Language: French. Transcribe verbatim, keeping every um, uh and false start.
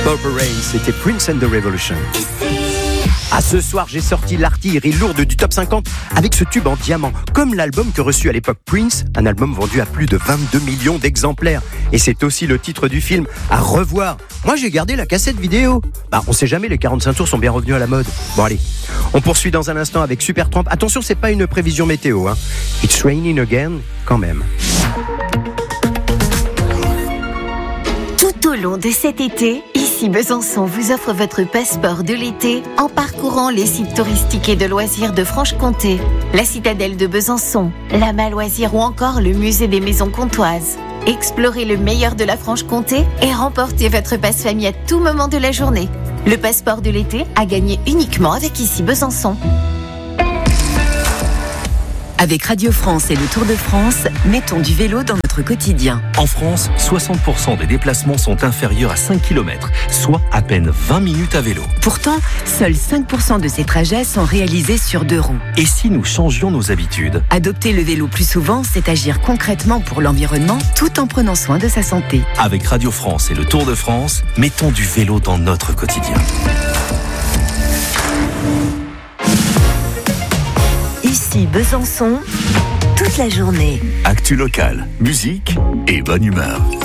Purple Rain, c'était Prince and the Revolution. Ah, ce soir, j'ai sorti l'artillerie lourde du top cinquante avec ce tube en diamant, comme l'album que reçut à l'époque Prince, un album vendu à plus de vingt-deux millions d'exemplaires. Et c'est aussi le titre du film à revoir. Moi, j'ai gardé la cassette vidéo. Bah, on sait jamais, les quarante-cinq tours sont bien revenus à la mode. Bon, allez, on poursuit dans un instant avec Supertramp. Attention, c'est pas une prévision météo, hein. It's raining again, quand même. Tout au long de cet été, ici Besançon vous offre votre passeport de l'été en parcourant les sites touristiques et de loisirs de Franche-Comté, la citadelle de Besançon, la Maloisir ou encore le musée des maisons comtoises. Explorez le meilleur de la Franche-Comté et remportez votre passe-famille à tout moment de la journée. Le passeport de l'été à gagner uniquement avec ici Besançon. Avec Radio France et le Tour de France, mettons du vélo dans notre quotidien. En France, soixante pour cent des déplacements sont inférieurs à cinq kilomètres, soit à peine vingt minutes à vélo. Pourtant, seuls cinq pour cent de ces trajets sont réalisés sur deux roues. Et si nous changions nos habitudes ? Adopter le vélo plus souvent, c'est agir concrètement pour l'environnement tout en prenant soin de sa santé. Avec Radio France et le Tour de France, mettons du vélo dans notre quotidien. Ici Besançon, toute la journée. Actu locale, musique et bonne humeur.